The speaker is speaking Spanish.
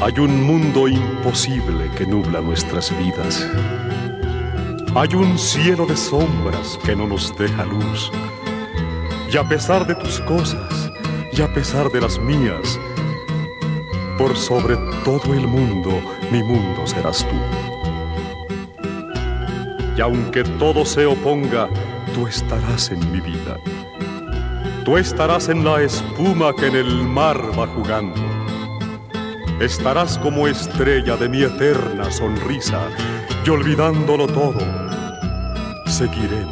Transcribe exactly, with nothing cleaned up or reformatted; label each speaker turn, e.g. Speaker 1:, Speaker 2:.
Speaker 1: Hay un mundo imposible que nubla nuestras vidas. Hay un cielo de sombras que no nos deja luz. Y a pesar de tus cosas, y a pesar de las mías, por sobre todo el mundo, mi mundo serás tú. Y aunque todo se oponga, tú estarás en mi vida. Tú estarás en la espuma que en el mar va jugando. Estarás como estrella de mi eterna sonrisa, y olvidándolo todo, seguiremos